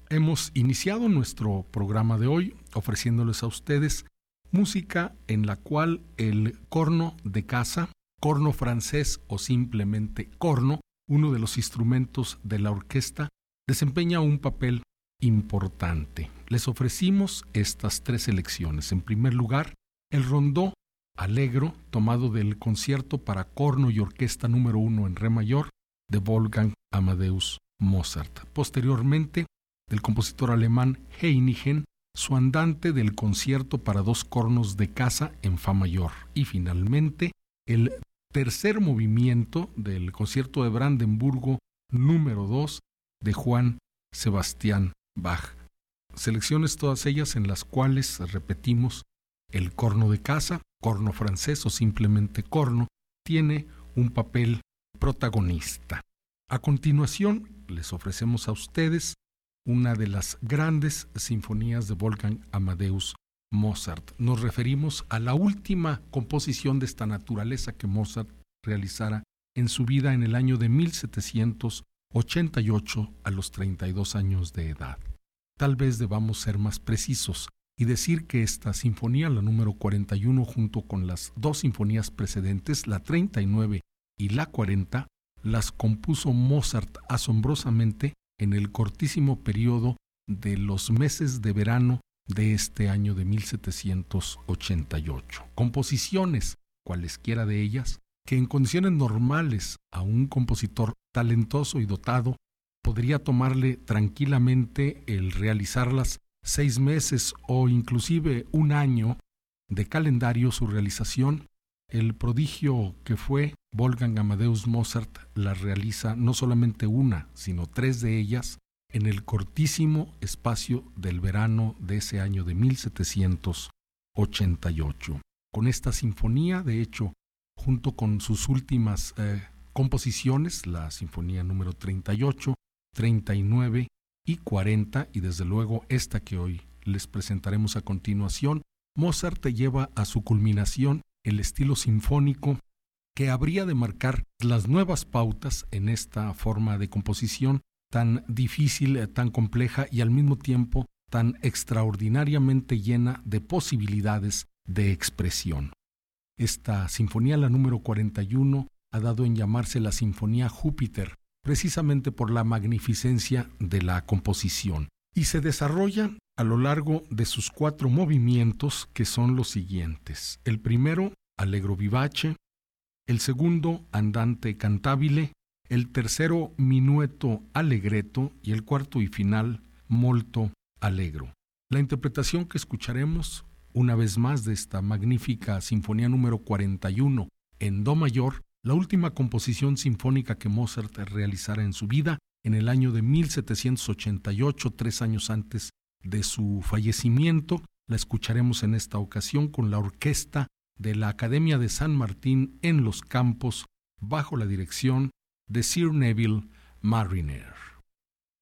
Hemos iniciado nuestro programa de hoy ofreciéndoles a ustedes música en la cual el corno de casa, corno francés o simplemente corno, uno de los instrumentos de la orquesta, desempeña un papel importante. Les ofrecimos estas tres selecciones. En primer lugar, el rondó Allegro, tomado del concierto para corno y orquesta número 1 en re mayor de Wolfgang Amadeus Mozart. Posteriormente, del compositor alemán Heinichen, su andante del concierto para dos cornos de casa en fa mayor. Y finalmente, el tercer movimiento del concierto de Brandenburgo número 2 de Juan Sebastián Bach. Selecciones todas ellas en las cuales, repetimos, el corno de casa, corno francés o simplemente corno, tiene un papel protagonista. A continuación, les ofrecemos a ustedes una de las grandes sinfonías de Wolfgang Amadeus Mozart. Nos referimos a la última composición de esta naturaleza que Mozart realizara en su vida en el año de 1788 a los 32 años de edad. Tal vez debamos ser más precisos y decir que esta sinfonía, la número 41, junto con las dos sinfonías precedentes, la 39 y la 40, las compuso Mozart asombrosamente en el cortísimo periodo de los meses de verano de este año de 1788. Composiciones, cualesquiera de ellas, que en condiciones normales a un compositor talentoso y dotado podría tomarle tranquilamente el realizarlas 6 meses o inclusive un año de calendario su realización. El prodigio que fue Wolfgang Amadeus Mozart la realiza no solamente una, sino 3 de ellas en el cortísimo espacio del verano de ese año de 1788. Con esta sinfonía, de hecho, junto con sus últimas composiciones, la sinfonía número 38, 39 y 40, y desde luego esta que hoy les presentaremos a continuación, Mozart lleva a su culminación el estilo sinfónico que habría de marcar las nuevas pautas en esta forma de composición tan difícil, tan compleja y al mismo tiempo tan extraordinariamente llena de posibilidades de expresión. Esta sinfonía, la número 41, ha dado en llamarse la Sinfonía Júpiter, precisamente por la magnificencia de la composición, y se desarrolla a lo largo de sus 4 movimientos, que son los siguientes. El primero, Allegro vivace; el segundo, Andante cantabile; el tercero, Minueto allegretto; y el cuarto y final, Molto allegro. La interpretación que escucharemos, una vez más, de esta magnífica sinfonía número 41 en do mayor, la última composición sinfónica que Mozart realizara en su vida, en el año de 1788, 3 años antes de su fallecimiento. La escucharemos en esta ocasión con la orquesta de la Academia de San Martín en Los Campos, bajo la dirección de Sir Neville Marriner.